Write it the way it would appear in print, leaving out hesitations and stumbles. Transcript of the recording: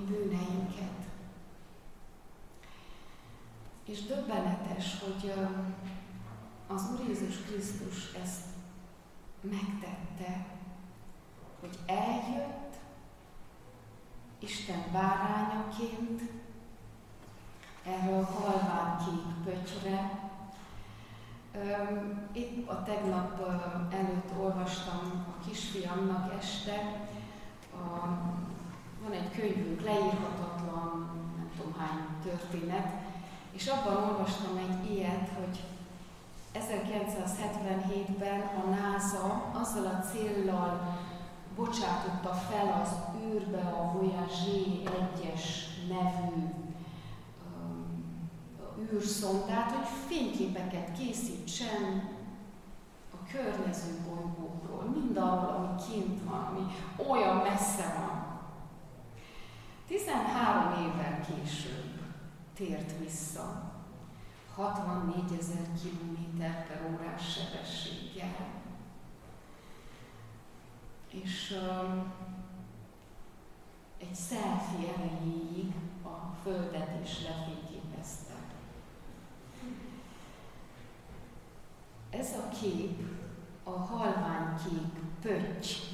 bűneinket. És döbbenetes, hogy az Úr Jézus Krisztus ezt megtette, hogy eljött Isten bárányaként erre a halványkék pöttyre. Épp a tegnap előtt olvastam a kisfiamnak este, van egy könyvünk, leírhatatlan, nem tudom hány történet, és abban olvastam egy ilyet, hogy 1977-ben a NASA azzal a céllal bocsátotta fel az űrbe a Voyager 1-es nevű űrszondát, hogy fényképeket készítsen a környező bolygókról, mindarról, ami kint van, ami olyan messze van. 13 évvel később tért vissza 64 000 km/h sebességgel. És egy selfie erejéig a Földet is lefényképezte. Ez a kép a halványkék pötty